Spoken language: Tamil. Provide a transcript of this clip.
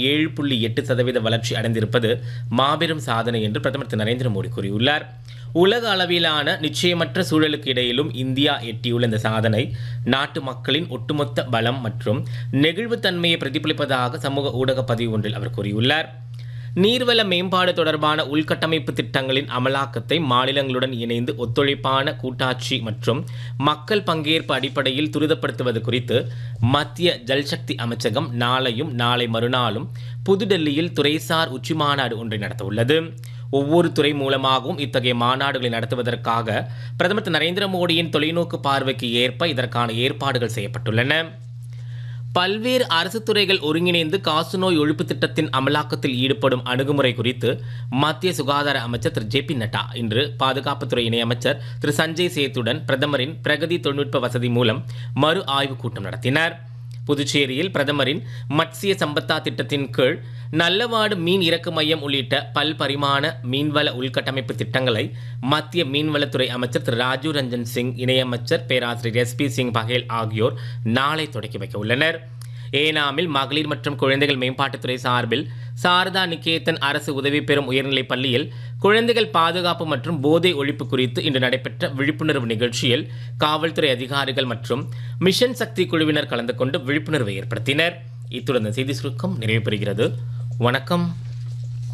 7.8% வளர்ச்சி அடைந்திருப்பது மாபெரும் சாதனை என்று பிரதமர் திரு நரேந்திர மோடி கூறியுள்ளார். உலக அளவிலான நிச்சயமற்ற சூழலுக்கு இடையிலும் இந்தியா எட்டியுள்ள இந்த சாதனை நாட்டு மக்களின் ஒட்டுமொத்த பலம் மற்றும் நெகிழ்வுத்தன்மையை பிரதிபலிப்பதாக சமூக ஊடக பதிவு ஒன்றில் அவர் கூறியுள்ளார். நீர்வள மேம்பாடு தொடர்பான உள்கட்டமைப்பு திட்டங்களின் அமலாக்கத்தை மாநிலங்களுடன் இணைந்து ஒத்துழைப்பான கூட்டாட்சி மற்றும் மக்கள் பங்கேற்பு அடிப்படையில் துரிதப்படுத்துவது குறித்து மத்திய ஜல்சக்தி அமைச்சகம் நாளையும் நாளை மறுநாளும் புதுடெல்லியில் துறைசார் உச்சிமாநாடு ஒன்றை நடத்தவுள்ளது. ஒவ்வொரு துறை மூலமாகவும் இத்தகைய மாநாடுகளை நடத்துவதற்காக பிரதமர் திரு நரேந்திர மோடியின் தொலைநோக்கு பார்வைக்கு ஏற்ப இதற்கான ஏற்பாடுகள் செய்யப்பட்டுள்ளன. பல்வேறு அரசு துறைகள் ஒருங்கிணைந்து காசநோய் ஒழிப்பு திட்டத்தின் அமலாக்கத்தில் ஈடுபடும் அணுகுமுறை குறித்து மத்திய சுகாதார அமைச்சர் திரு ஜே.பி. நட்டா இன்று பாதுகாப்புத்துறை இணையமைச்சர் திரு சஞ்சய் சேத்துடன் பிரதமரின் பிரகதி தொழில்நுட்ப வசதி மூலம் மறு ஆய்வுக் கூட்டம் நடத்தினார். புதுச்சேரியில் பிரதமரின் மத்ஸ்ய சம்பத்தா திட்டத்தின் கீழ் நல்லவாடு மீன் இறக்கு மையம் உள்ளிட்ட பல்பரிமாண மீன்வள உள்கட்டமைப்பு திட்டங்களை மத்திய மீன்வளத்துறை அமைச்சர் திரு ராஜீவ் ரஞ்சன் சிங், இணையமைச்சர் பேராசிரியர் எஸ்.பி. சிங் பகேல் ஆகியோர் நாளை தொடக்கி வைக்க உள்ளனர். ஏனாமில் மகளிர் மற்றும் குழந்தைகள் மேம்பாட்டுத்துறை சார்பில் சாரதா நிகேதன் அரசு உதவி பெறும் உயர்நிலைப் பள்ளியில் குழந்தைகள் பாதுகாப்பு மற்றும் போதை ஒழிப்பு குறித்து இன்று நடைபெற்ற விழிப்புணர்வு நிகழ்ச்சியில் காவல்துறை அதிகாரிகள் மற்றும் மிஷன் சக்தி குழுவினர் கலந்து கொண்டு விழிப்புணர்வை ஏற்படுத்தினர். இத்துடன் செய்தி சுருக்கம் நிறைவு பெறுகிறது. வணக்கம்.